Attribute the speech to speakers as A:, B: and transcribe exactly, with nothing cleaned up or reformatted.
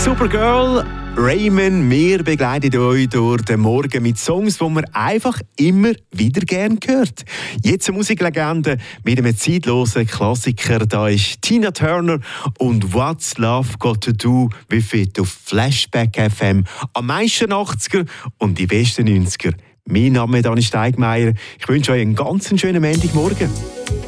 A: Supergirl, Raymond, wir begleiten euch durch den Morgen mit Songs, die man einfach immer wieder gerne hört. Jetzt eine Musiklegende mit einem zeitlosen Klassiker. Da ist Tina Turner und What's Love Got to Do with It auf Flashback F M. Am meisten achtziger und die besten neunziger. Mein Name ist Dani Steigmeier. Ich wünsche euch einen ganz schönen Montagmorgen.